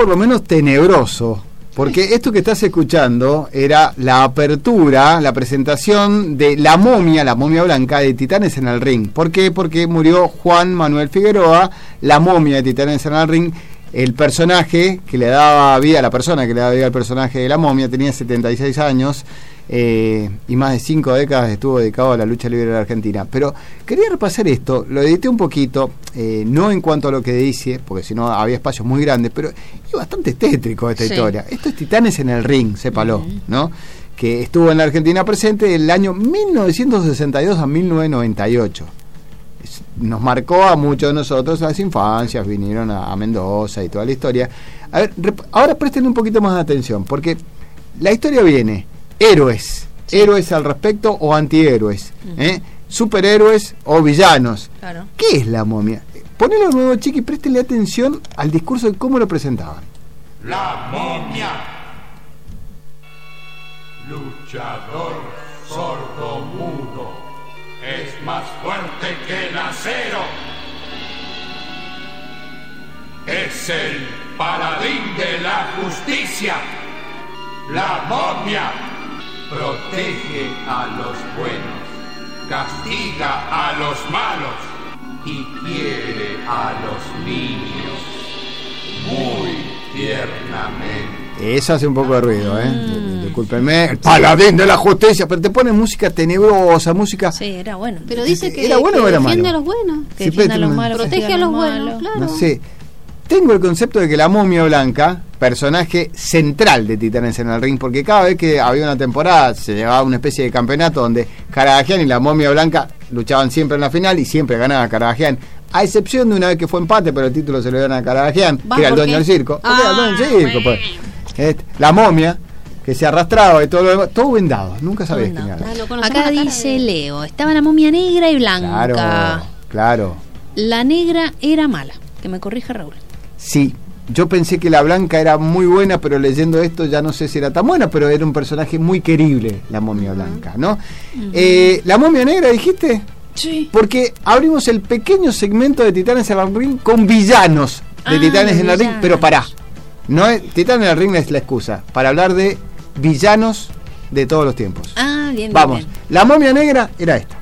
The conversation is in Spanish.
por lo menos tenebroso, porque esto que estás escuchando era la apertura, la presentación de La Momia Blanca de Titanes en el Ring. ¿Por qué? Porque murió Juan Manuel Figueroa, La Momia de Titanes en el Ring. El personaje que le daba vida, la persona que le daba vida al personaje de La Momia, tenía 76 años y más de 5 décadas estuvo dedicado a la lucha libre de la Argentina. Pero quería repasar esto, lo edité un poquito, no en cuanto a lo que dice, porque si no había espacios muy grandes, pero es bastante tétrico esta historia. Esto es Titanes en el Ring, sépalo, ¿no? Que estuvo en la Argentina presente del año 1962 a 1998. Nos marcó a muchos de nosotros las infancias, vinieron a Mendoza y toda la historia. A ver, ahora presten un poquito más de atención, porque la historia viene, héroes al respecto o antihéroes, superhéroes o villanos. Claro. ¿Qué es La Momia? Ponelo de nuevo, chiqui, y préstenle atención al discurso de cómo lo presentaban. La Momia, luchador sordo-mudo, es más fuerte que el acero. Es el paladín de la justicia. La Momia protege a los buenos, castiga a los malos y quiere a los niños muy tiernamente. Eso hace un poco de ruido, discúlpenme. El paladín de la justicia, pero te pone música tenebrosa, música. Sí, era bueno. Pero dice que, ¿era bueno que o era defiende malo? a los buenos. Que defiende a los malos, Protege a los buenos, claro. No sé. Tengo el concepto de que La Momia Blanca, personaje central de Titanes en el Ring, porque cada vez que había una temporada se llevaba a una especie de campeonato donde Caradagian y La Momia Blanca luchaban siempre en la final y siempre ganaba Caradagian, a excepción de una vez que fue empate, pero el título se lo dieron a Caradagian, que era el dueño del circo. Era el dueño del circo, pues. La momia que se arrastraba y todo lo demás, todo vendado, nunca sabías quién era. Acá dice Leo, estaba la momia negra y blanca. Claro. La negra era mala, que me corrija Raúl. Sí, yo pensé que la blanca era muy buena, pero leyendo esto ya no sé si era tan buena, pero era un personaje muy querible, la momia blanca, ¿no? La momia negra, ¿dijiste? Sí. Porque abrimos el pequeño segmento de Titanes en el Ring con villanos de Titanes en el Ring, pero pará. No es, Titanes en el Ring es la excusa para hablar de villanos de todos los tiempos. Bien. Vamos, la momia negra era esta.